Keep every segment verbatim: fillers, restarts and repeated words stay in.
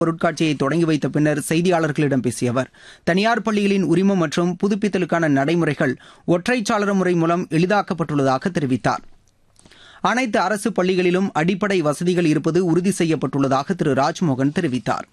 பொருட்காட்சியை தொடங்கி வைத்த பின்னர் செய்தியாளர்களிடம் பேசிய அவர், தனியார் பள்ளிகளின் உரிமம் மற்றும் புதுப்பித்தலுக்கான நடைமுறைகள் ஒற்றைச்சாளர முறை மூலம் எளிதாக்கப்பட்டுள்ளதாக தெரிவித்தார். அனைத்து அரசு பள்ளிகளிலும் அடிப்படை வசதிகள் இருப்பது உறுதி செய்யப்பட்டுள்ளதாக திரு ராஜ்மோகன் தெரிவித்தார்.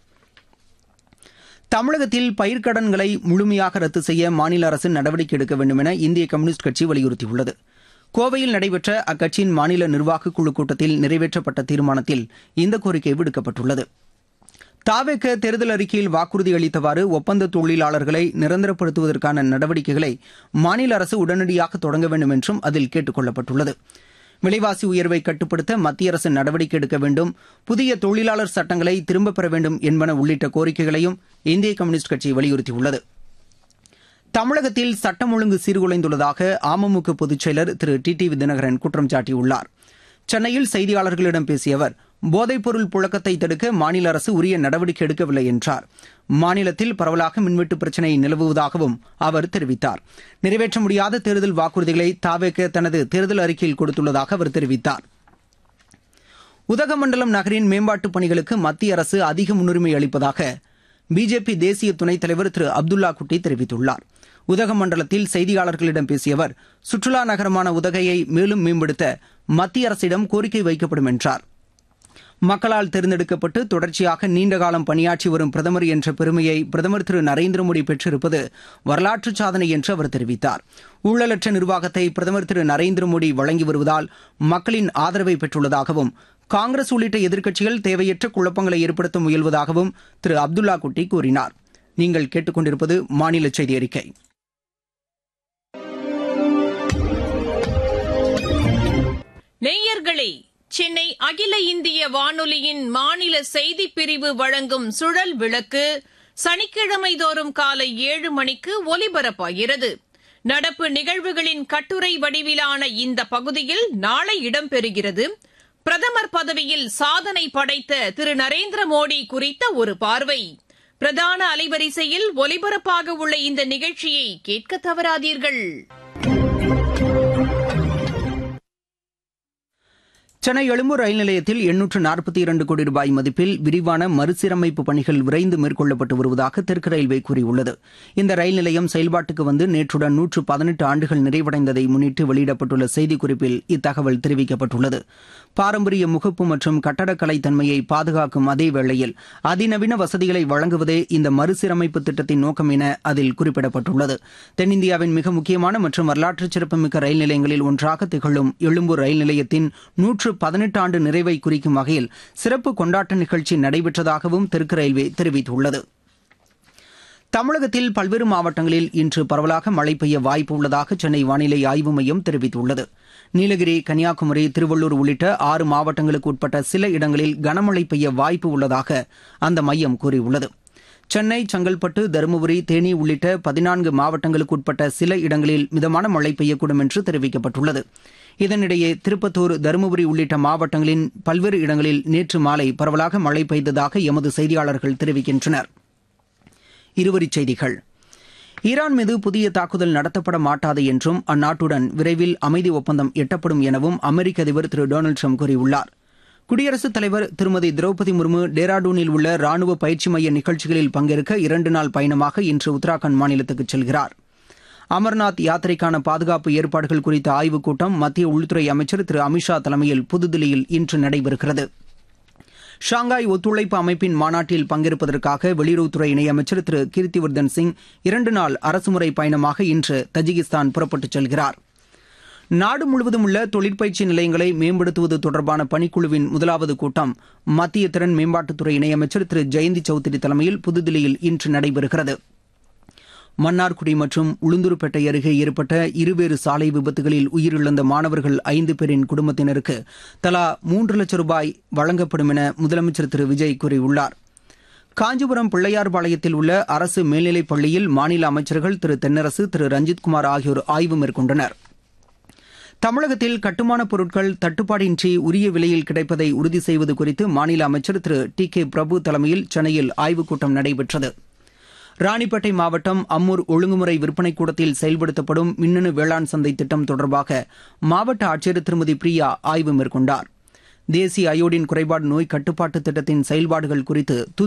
தமிழகத்தில் பயிர்க்கடன்களை முழுமையாக ரத்து செய்ய மாநில அரசு நடவடிக்கை எடுக்க வேண்டும் என இந்திய கம்யூனிஸ்ட் கட்சி வலியுறுத்தியுள்ளது. கோவையில் நடைபெற்ற அக்கட்சியின் மாநில நிர்வாகக் குழு கூட்டத்தில் நிறைவேற்றப்பட்ட தீர்மானத்தில் இந்த கோரிக்கை விடுக்கப்பட்டுள்ளது. தாவேக தேர்தல் அறிக்கையில் வாக்குறுதி அளித்தவாறு ஒப்பந்த தொழிலாளர்களை நிரந்தரப்படுத்துவதற்கான நடவடிக்கைகளை மாநில அரசு உடனடியாக தொடங்க வேண்டும் என்றும் அதில் கேட்டுக் கொள்ளப்பட்டுள்ளது. விலைவாசி உயர்வை கட்டுப்படுத்த மத்திய அரசு நடவடிக்கை எடுக்க வேண்டும், புதிய தொழிலாளர் சட்டங்களை திரும்பப் பெற வேண்டும் என்பன உள்ளிட்ட கோரிக்கைகளையும் இந்திய கம்யூனிஸ்ட் கட்சி வலியுறுத்தியுள்ளது. தமிழகத்தில் சட்டம் ஒழுங்கு சீர்குலைந்துள்ளதாக அமமுக பொதுச் செயலர் திரு டி டி வி தினகரன் குற்றம் சாட்டியுள்ளார். சென்னையில் செய்தியாளர்களிடம் பேசிய அவர், போதைப்பொருள் புழக்கத்தை தடுக்க மாநில அரசு உரிய நடவடிக்கை எடுக்கவில்லை என்றார். மாநிலத்தில் பரவலாக மின்வெட்டு பிரச்சினை நிலவுவதாகவும் அவர் தெரிவித்தார். நிறைவேற்ற முடியாத தேர்தல் வாக்குறுதிகளை தாவேக தனது தேர்தல் அறிக்கையில் கொடுத்துள்ளதாக அவர் தெரிவித்தார். உதகமண்டலம் நகரின் மேம்பாட்டுப் பணிகளுக்கு மத்திய அரசு அதிக முன்னுரிமை அளிப்பதாக பிஜேபி தேசிய துணைத் தலைவர் திரு அப்துல்லா குட்டி தெரிவித்துள்ளார். உதகமண்டலத்தில் செய்தியாளர்களிடம் பேசிய அவர், சுற்றுலா நகரமான உதகையை மேலும் மேம்படுத்த மத்திய அரசிடம் கோரிக்கை வைக்கப்படும் என்றார். மக்களால் தேர்ந்தெடுக்கப்பட்டு தொடர்ச்சியாக நீண்டகாலம் பணியாற்றி வரும் பிரதமர் என்ற பெருமையை பிரதமர் திரு நரேந்திர மோடி பெற்றிருப்பது வரலாற்று சாதனை என்று அவர் தெரிவித்தார். ஊழலற்ற நிர்வாகத்தை பிரதமர் திரு நரேந்திர மோடி வழங்கி வருவதால் மக்களின் ஆதரவை பெற்றுள்ளதாகவும், காங்கிரஸ் உள்ளிட்ட எதிர்க்கட்சிகள் தேவையற்ற குழப்பங்களை ஏற்படுத்த முயல்வதாகவும் திரு அப்துல்லா குட்டி கூறினார். நீங்கள் கேட்டுக்கொண்டிருப்பது மாநில செய்தி அறிக்கை. நேயர்களே, சென்னை அகில இந்திய வானொலியின் மாநில செய்திப் பிரிவு வழங்கும் சுழல் விளக்கு சனிக்கிழமை தோறும் காலை ஏழு மணிக்கு ஒலிபரப்பாகிறது. நடப்பு நிகழ்வுகளின் கட்டுரை வடிவிலான இந்த பகுதியில் நாளை இடம்பெறுகிறது. பிரதமர் பதவியில் சாதனை படைத்த திரு நரேந்திர மோடி குறித்த ஒரு பார்வை. பிரதான அலைவரிசையில் ஒலிபரப்பாக உள்ள இந்த நிகழ்ச்சியை கேட்க தவறாதீர்கள். சென்னை எழும்பூர் ரயில் நிலையத்தில் எண்ணூற்று நாற்பத்தி இரண்டு கோடி ரூபாய் மதிப்பில் விரிவான மறுசீரமைப்பு பணிகள் விரைந்து மேற்கொள்ளப்பட்டு வருவதாக தெற்கு ரயில்வே கூறியுள்ளது. இந்த ரயில் நிலையம் செயல்பாட்டுக்கு வந்து நேற்றுடன் நூற்று பதினெட்டு ஆண்டுகள் நிறைவடைந்ததை முன்னிட்டு வெளியிடப்பட்டுள்ள செய்திக்குறிப்பில் இத்தகவல் தெரிவிக்கப்பட்டுள்ளது. பாரம்பரிய முகப்பு மற்றும் கட்டடக்கலை தன்மையை பாதுகாக்கும் அதே வேளையில் அதிநவீன வசதிகளை வழங்குவதே இந்த மறுசீரமைப்பு திட்டத்தின் நோக்கம் என அதில் குறிப்பிடப்பட்டுள்ளது. தென்னிந்தியாவின் மிக முக்கியமான மற்றும் வரலாற்று சிறப்புமிக்க ரயில் நிலையங்களில் ஒன்றாக திகழும் எழும்பூர் ரயில் நிலையத்தின் நூற்று பதினெட்டு ஆண்டு நிறைவை குறிக்கும் வகையில் சிறப்பு கொண்டாட்ட நிகழ்ச்சி நடைபெற்றதாகவும் தெற்கு ரயில்வே தெரிவித்துள்ளது. தமிழகத்தில் பல்வேறு மாவட்டங்களில் இன்று பரவலாக மழை பெய்ய வாய்ப்பு உள்ளதாக சென்னை வானிலை ஆய்வு மையம் தெரிவித்துள்ளது. நீலகிரி, கன்னியாகுமரி, திருவள்ளூர் உள்ளிட்ட ஆறு மாவட்டங்களுக்கு உட்பட்ட சில இடங்களில் கனமழை பெய்ய வாய்ப்பு உள்ளதாக அந்த மையம் கூறியுள்ளது. சென்னை, செங்கல்பட்டு, தருமபுரி, தேனி உள்ளிட்ட பதினான்கு மாவட்டங்களுக்கு உட்பட்ட சில இடங்களில் மிதமான மழை பெய்யக்கூடும் என்று தெரிவிக்கப்பட்டுள்ளது. இதனிடையே திருப்பத்தூர், தருமபுரி உள்ளிட்ட மாவட்டங்களின் பல்வேறு இடங்களில் நேற்று மாலை பரவலாக மழை பெய்ததாக எமது செய்தியாளர்கள் தெரிவிக்கின்றனர். இருவரிச் செய்திகள். ஈரான் மீது புதிய தாக்குதல் நடத்தப்பட மாட்டாது என்றும் அந்நாட்டுடன் விரைவில் அமைதி ஒப்பந்தம் எட்டப்படும் எனவும் அமெரிக்க அதிபர் திரு டொனால்டு ட்ரம்ப் கூறியுள்ளார். குடியரசுத் தலைவர் திருமதி திரௌபதி முர்மு டேராடூனில் உள்ள ராணுவ பயிற்சி மைய நிகழ்ச்சிகளில் பங்கேற்க இரண்டு நாள் பயணமாக இன்று உத்தராகண்ட் மாநிலத்துக்கு செல்கிறார். அமர்நாத் யாத்திரைக்கான பாதுகாப்பு ஏற்பாடுகள் குறித்த ஆய்வுக் கூட்டம் மத்திய உள்துறை அமைச்சர் திரு அமித்ஷா தலைமையில் புதுதில்லியில் இன்று நடைபெறுகிறது. ஷாங்காய் ஒத்துழைப்பு அமைப்பின் மாநாட்டில் பங்கேற்பதற்காக வெளியுறவுத்துறை இணையமைச்சர் திரு கீர்த்திவர்தன் சிங் இரண்டு நாள் அரசுமுறை பயணமாக இன்று தஜிகிஸ்தான் புறப்பட்டுச் செல்கிறார். நாடு முழுவதும் உள்ள தொழிற்பயிற்சி நிலையங்களை மேம்படுத்துவது தொடர்பான பணிக்குழுவின் முதலாவது கூட்டம் மத்திய திறன் மேம்பாட்டுத்துறை இணையமைச்சர் திரு ஜெயந்தி சௌத்ரி தலைமையில் புதுதில்லியில் இன்று நடைபெறுகிறது. மன்னார்குடி மற்றும் உளுந்தூர்பேட்டை அருகே ஏற்பட்ட இருவேறு சாலை விபத்துகளில் உயிரிழந்த மாணவர்கள் ஐந்து பேரின் குடும்பத்தினருக்கு தலா மூன்று லட்சம் ரூபாய் வழங்கப்படும் என முதலமைச்சர் திரு விஜய் கூறியுள்ளார். காஞ்சிபுரம் பிள்ளையார்பாளையத்தில் உள்ள அரசு மேல்நிலைப் பள்ளியில் மாநில அமைச்சர்கள் திரு தென்னரசு, திரு ரஞ்சித்குமார் ஆகியோர் ஆய்வு மேற்கொண்டனர். தமிழகத்தில் கட்டுமானப் பொருட்கள் தட்டுப்பாடின்றி உரிய விலையில் கிடைப்பதை உறுதி செய்வது குறித்து மாநில அமைச்சர் திரு டி கே பிரபு தலைமையில் சென்னையில் ஆய்வுக் கூட்டம் நடைபெற்றது. ராணிப்பேட்டை மாவட்டம் அம்மூர் ஒழுங்குமுறை விற்பனை கூடத்தில் செயல்படுத்தப்படும் மின்னணு வேளாண் சந்தை திட்டம் தொடர்பாக மாவட்ட ஆட்சியர் திருமதி பிரியா ஆய்வு மேற்கொண்டார். தேசிய அயோடின் குறைபாடு நோய் கட்டுப்பாட்டு திட்டத்தின் செயல்பாடுகள் குறித்து